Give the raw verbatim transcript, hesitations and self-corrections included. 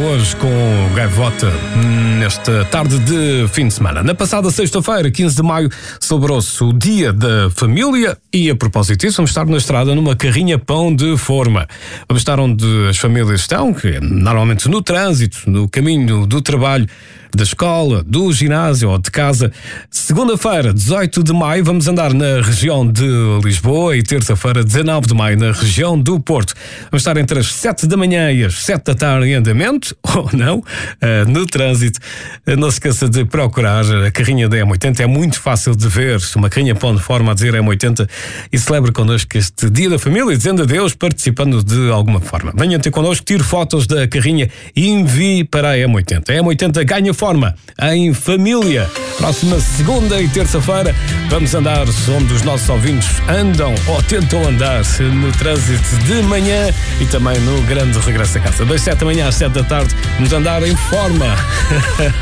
hoje com Gaivota nesta tarde de fim de semana. Na passada sexta-feira, quinze de maio, celebrou-se o Dia da Família e, a propósito disso, vamos estar na estrada numa carrinha pão de forma. Vamos estar onde as famílias estão, que é normalmente no trânsito, no caminho do trabalho, da escola, do ginásio ou de casa. Segunda-feira, dezoito de maio, vamos andar na região de Lisboa e terça-feira, dezanove de maio, na região do Porto. Vamos estar entre as sete da manhã e as sete da tarde em andamento, ou não, no trânsito. Não se esqueça de procurar a carrinha da M oitenta, é muito fácil de ver, uma carrinha pão de forma a dizer M oitenta, e celebre connosco este Dia da Família, dizendo adeus, participando de alguma forma. Venha ter connosco, tire fotos da carrinha e envie para a M oitenta. A M oitenta ganha forma em família. Próxima segunda e terça-feira vamos andar onde os nossos ouvintes andam ou tentam andar no trânsito de manhã e também no grande regresso a casa. Das sete da manhã às sete da tarde, vamos andar em forma.